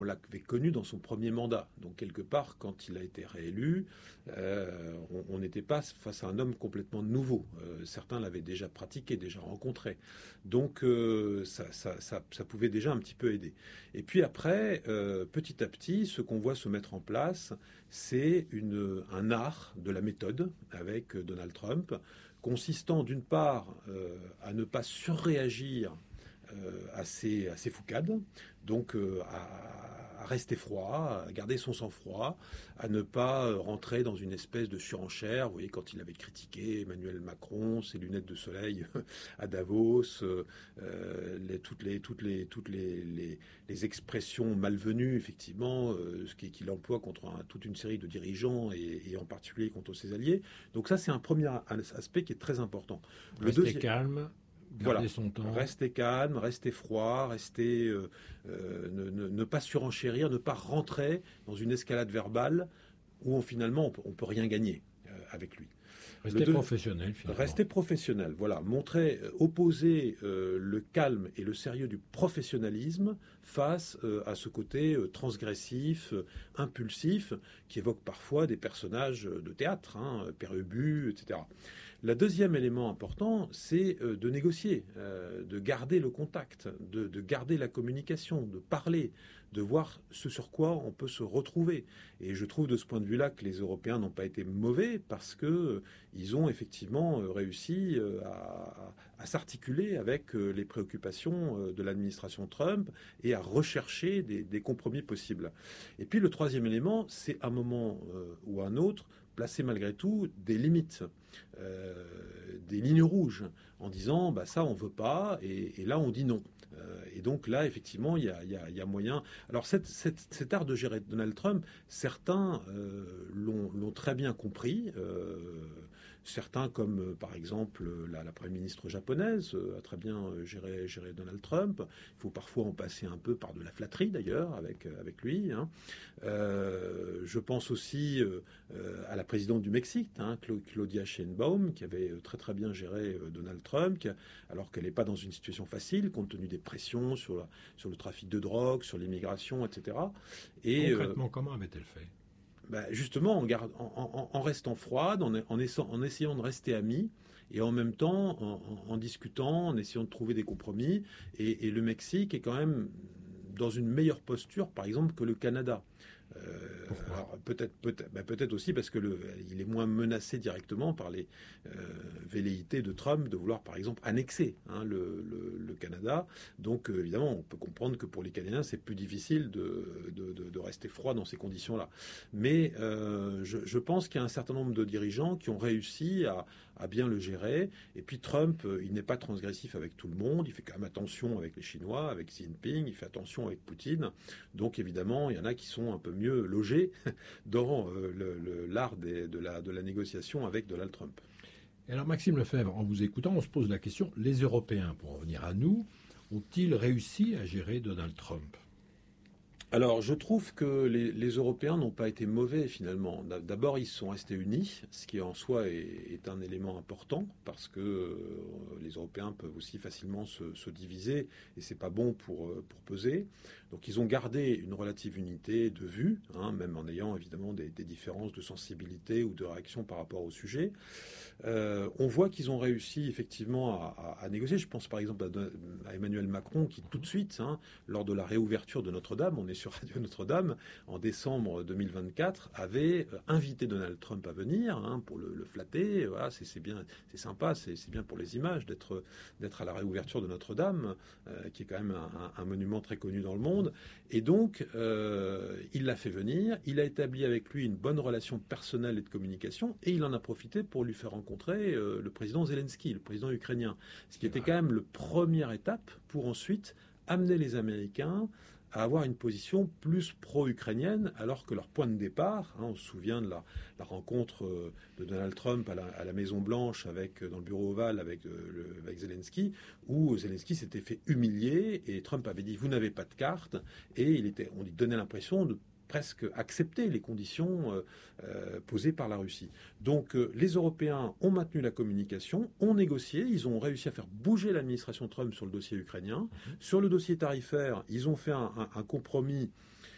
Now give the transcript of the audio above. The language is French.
on l'avait connu dans son premier mandat. Donc, quelque part, quand il a été réélu, on n'était pas face à un homme complètement nouveau. Certains l'avaient déjà pratiqué, déjà rencontré. Donc, ça pouvait déjà un petit peu aider. Et puis après, petit à petit, ce qu'on voit se mettre en place, c'est un art de la méthode avec Donald Trump, consistant d'une part à ne pas surréagir à ses foucades, donc à rester froid, à garder son sang-froid, à ne pas rentrer dans une espèce de surenchère. Vous voyez, quand il avait critiqué Emmanuel Macron, ses lunettes de soleil à Davos, toutes les expressions malvenues, effectivement, qu'il emploie contre toute une série de dirigeants et en particulier contre ses alliés. Donc ça, c'est un premier aspect qui est très important. Rester calme. Voilà, son temps. Rester calme, rester froid, ne pas surenchérir, ne pas rentrer dans une escalade verbale où finalement on peut rien gagner avec lui. Rester professionnel, finalement. Rester professionnel, voilà. Opposer le calme et le sérieux du professionnalisme face à ce côté transgressif, impulsif, qui évoque parfois des personnages de théâtre, Père Ubu, etc. Le deuxième élément important, c'est de négocier, de garder le contact, de garder la communication, de parler, de voir ce sur quoi on peut se retrouver. Et je trouve de ce point de vue-là que les Européens n'ont pas été mauvais parce que ils ont effectivement réussi à s'articuler avec les préoccupations de l'administration Trump et à rechercher des compromis possibles. Et puis le troisième élément, c'est à un moment ou à un autre, placer malgré tout des limites, des lignes rouges, en disant ça on veut pas, et là on dit non. Et donc là, effectivement, il y a moyen. Alors cet art de gérer Donald Trump, certains l'ont très bien compris. Certains, comme par exemple la première ministre japonaise, a très bien géré Donald Trump. Il faut parfois en passer un peu par de la flatterie d'ailleurs avec lui. Je pense aussi à la présidente du Mexique, Claudia Sheinbaum, qui avait très très bien géré Donald Trump, alors qu'elle n'est pas dans une situation facile compte tenu des pressions sur le trafic de drogue, sur l'immigration, etc. Et concrètement, comment avait-elle fait ? Justement, en restant froide, en essayant de rester amis, et en même temps en discutant, en essayant de trouver des compromis. Et le Mexique est quand même dans une meilleure posture, par exemple, que le Canada. Alors peut-être aussi parce que il est moins menacé directement par les velléités de Trump de vouloir par exemple annexer le Canada. Donc évidemment on peut comprendre que pour les Canadiens c'est plus difficile de rester froid dans ces conditions-là. Mais je pense qu'il y a un certain nombre de dirigeants qui ont réussi à bien le gérer. Et puis Trump, il n'est pas transgressif avec tout le monde. Il fait quand même attention avec les Chinois, avec Xi Jinping. Il fait attention avec Poutine. Donc évidemment, il y en a qui sont un peu mieux logés dans l'art de la négociation avec Donald Trump. Et alors Maxime Lefebvre, en vous écoutant, on se pose la question, les Européens, pour en venir à nous, ont-ils réussi à gérer Donald Trump ? Alors, je trouve que les Européens n'ont pas été mauvais finalement. D'abord, ils sont restés unis, ce qui en soi est un élément important parce que les Européens peuvent aussi facilement se diviser et c'est pas bon pour peser. Donc, ils ont gardé une relative unité de vue, même en ayant évidemment des différences de sensibilité ou de réaction par rapport au sujet. On voit qu'ils ont réussi effectivement à négocier. Je pense par exemple à Emmanuel Macron qui tout de suite, lors de la réouverture de Notre-Dame, on est sur Radio Notre-Dame, en décembre 2024, avait invité Donald Trump à venir pour le flatter. Voilà, c'est bien, c'est sympa, c'est bien pour les images d'être à la réouverture de Notre-Dame, qui est quand même un monument très connu dans le monde. Et donc, il l'a fait venir, il a établi avec lui une bonne relation personnelle et de communication, et il en a profité pour lui faire rencontrer le président Zelensky, le président ukrainien. Ce qui était quand même la première étape pour ensuite amener les Américains à avoir une position plus pro-ukrainienne, alors que leur point de départ, on se souvient de la rencontre de Donald Trump à la Maison-Blanche dans le bureau ovale avec Zelensky, où Zelensky s'était fait humilier et Trump avait dit « vous n'avez pas de carte » et on lui donnait l'impression de presque accepter les conditions posées par la Russie. Donc les Européens ont maintenu la communication, ont négocié, ils ont réussi à faire bouger l'administration Trump sur le dossier ukrainien. Sur le dossier tarifaire, ils ont fait un compromis